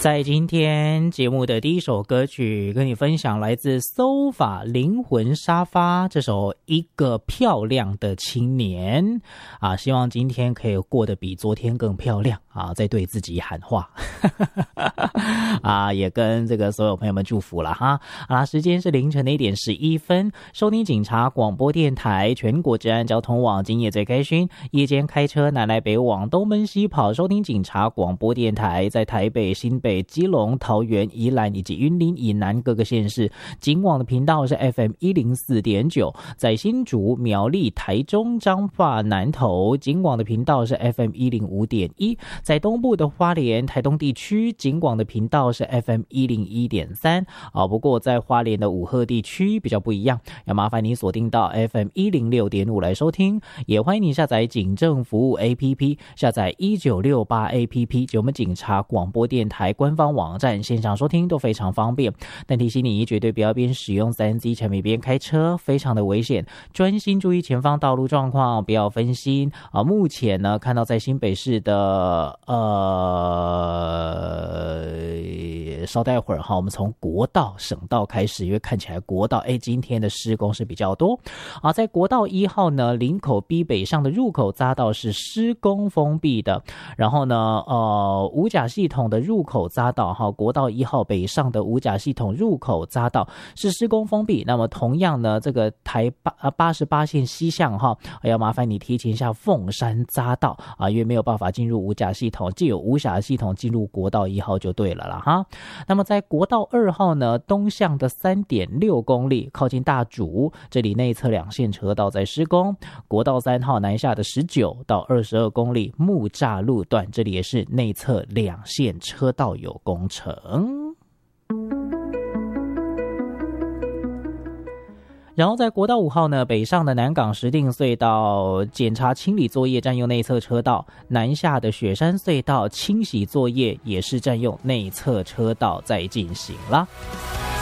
在今天节目的第一首歌曲，跟你分享来自 SOFA 灵魂沙发这首《一个漂亮的青年》啊，希望今天可以过得比昨天更漂亮啊，在对自己喊话啊，也跟这个所有朋友们祝福了哈啊，时间是凌晨的1点11分，收听警察广播电台全国治安交通网，今夜最开心，夜间开车南来北往，东奔西跑，收听警察广播电台，在台北、新北、基隆、桃园、宜兰以及云林以南各个县市，警广的频道是 FM104.9， 在新竹、苗栗、台中、彰化、南投，警广的频道是 FM105.1， 在东部的花莲、台东地区，警广的频道是 FM101.3 啊。不过在花莲的武鹤地区比较不一样，要麻烦你锁定到 FM106.5 来收听，也欢迎你下载警政服务 APP， 下载1968 APP 及我们警察广播电台官方网站线上收听都非常方便，但提醒你绝对不要边使用 3C 产品边开车，非常的危险，专心注意前方道路状况，不要分心啊。目前呢，看到在新北市的稍待会儿哈，我们从国道、省道开始，因为看起来国道今天的施工是比较多啊。在国道1号呢，林口 B 北上的入口匝道是施工封闭的，然后呢五甲系统的入口匝道哈，国道1号北上的五甲系统入口匝道是施工封闭。那么同样呢，这个台88线西向哈，要麻烦你提前下凤山匝道啊，因为没有办法进入五甲系统，既有五甲系统进入国道1号就对了啦哈。那么在国道2号呢，东向的 3.6 公里靠近大竹，这里内侧2线车道在施工。国道3号南下的19到22公里木栅路段，这里也是内侧2线车道有工程。然后在国道5号呢，北上的南港石碇隧道检查清理作业占用内侧车道，南下的雪山隧道清洗作业也是占用内侧车道在进行啦。